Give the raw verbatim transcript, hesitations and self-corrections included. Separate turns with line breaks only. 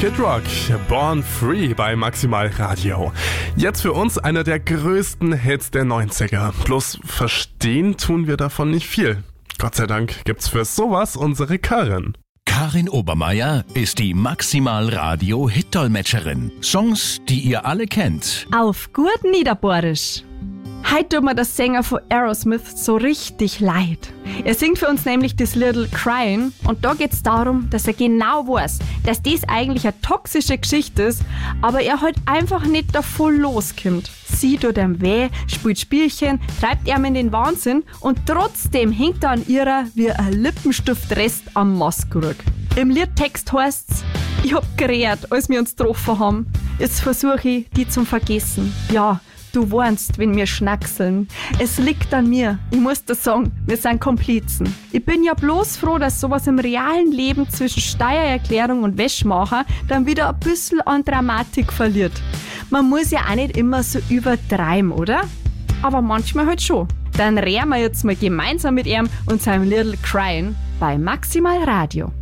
Kid Rock, Born Free bei Maximal Radio. Jetzt für uns einer der größten Hits der neunziger. Bloß verstehen tun wir davon nicht viel. Gott sei Dank gibt's für sowas unsere Karin.
Karin Obermeier ist die Maximal Radio Hit-Dolmetscherin. Songs, die ihr alle kennt.
Auf gut Niederbohrisch. Heute tut mir der Sänger von Aerosmith so richtig leid. Er singt für uns nämlich das Little Crying und da geht's darum, dass er genau weiß, dass das eigentlich eine toxische Geschichte ist, aber er halt einfach nicht davon loskommt. Sie tut ihm weh, spielt Spielchen, treibt ihm in den Wahnsinn und trotzdem hängt er an ihrer wie ein Lippenstiftrest am Maskrug. Im Liedtext heißt's: Ich hab gerät, als wir uns getroffen haben. Jetzt versuche ich, die zum Vergessen. Ja, du warnst, wenn wir schnackseln. Es liegt an mir. Ich muss dir sagen, wir sind Komplizen. Ich bin ja bloß froh, dass sowas im realen Leben zwischen Steuererklärung und Wäschmacher dann wieder ein bisschen an Dramatik verliert. Man muss ja auch nicht immer so übertreiben, oder? Aber manchmal halt schon. Dann rehren wir jetzt mal gemeinsam mit ihm und seinem Little Crying bei Maximal Radio.